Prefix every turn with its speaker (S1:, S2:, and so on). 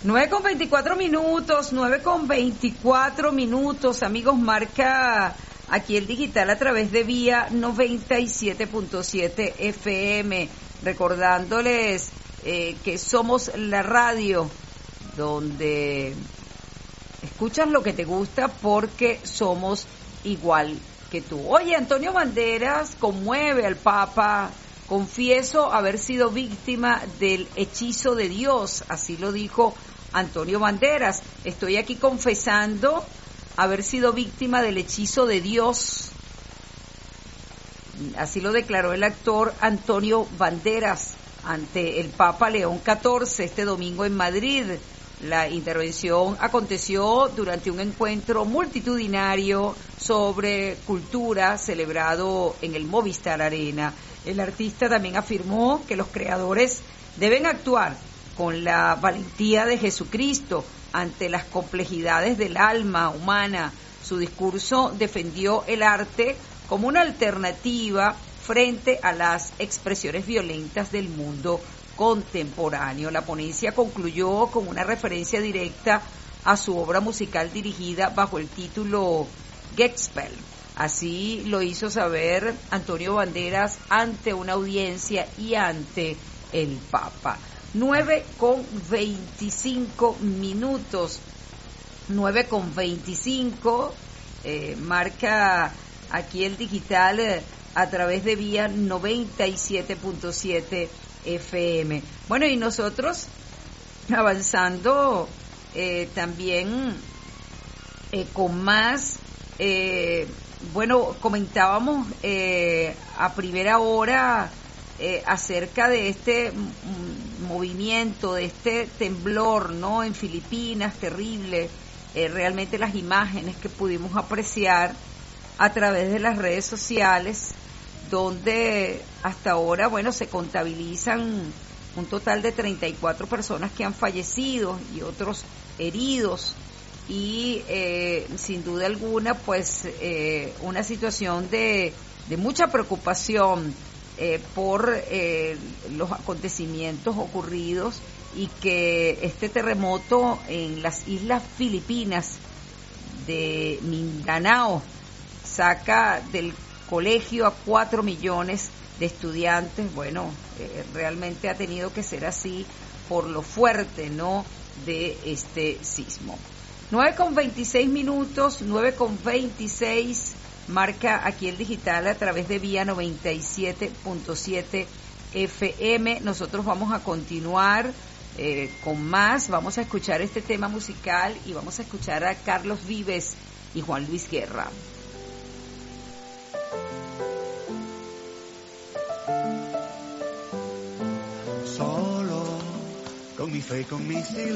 S1: 9:24 minutos, 9:24 minutos, amigos, marca aquí el digital a través de Vía 97.7 FM, recordándoles que somos la radio donde escuchas lo que te gusta porque somos igual que tú. Oye, Antonio Banderas conmueve al Papa. Confieso haber sido víctima del hechizo de Dios, así lo dijo Antonio Banderas. Estoy aquí confesando haber sido víctima del hechizo de Dios. Así lo declaró el actor Antonio Banderas ante el Papa León XIV este domingo en Madrid. La intervención aconteció durante un encuentro multitudinario sobre cultura celebrado en el Movistar Arena. El artista también afirmó que los creadores deben actuar con la valentía de Jesucristo ante las complejidades del alma humana. Su discurso defendió el arte como una alternativa frente a las expresiones violentas del mundo contemporáneo. La ponencia concluyó con una referencia directa a su obra musical dirigida bajo el título Godspell. Así lo hizo saber Antonio Banderas ante una audiencia y ante el Papa. 9:25 minutos, 9:25, marca aquí el digital a través de Vía 97.7 FM. Bueno, y nosotros avanzando también con más, bueno, comentábamos a primera hora acerca de este movimiento, de este temblor, ¿no?, en Filipinas, terrible, realmente las imágenes que pudimos apreciar a través de las redes sociales, donde hasta ahora, bueno, se contabilizan un total de 34 personas que han fallecido y otros heridos, y sin duda alguna, pues una situación de mucha preocupación por los acontecimientos ocurridos, y que este terremoto en las islas Filipinas de Mindanao saca del colegio a 4 millones de estudiantes. Bueno, realmente ha tenido que ser así por lo fuerte, ¿no?, de este sismo. 9:26 minutos, 9:26, marca aquí el digital a través de Vía 97.7 FM. Nosotros vamos a continuar con más, vamos a escuchar este tema musical y vamos a escuchar a Carlos Vives y Juan Luis Guerra.
S2: Solo, con mi fe y con mi silencio,